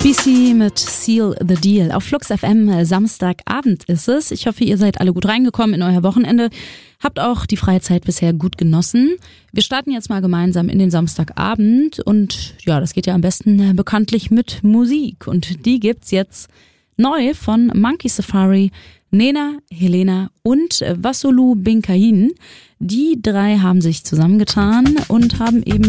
BC mit Seal the Deal. Auf Flux FM, Samstagabend ist es. Ich hoffe, ihr seid alle gut reingekommen in euer Wochenende. Habt auch die freie Zeit bisher gut genossen. Wir starten jetzt mal gemeinsam in den Samstagabend und ja, das geht ja am besten bekanntlich mit Musik. Und die gibt's jetzt neu von Monkey Safari, Nena, Helena und Wassulu Binkayin. Die drei haben sich zusammengetan und haben eben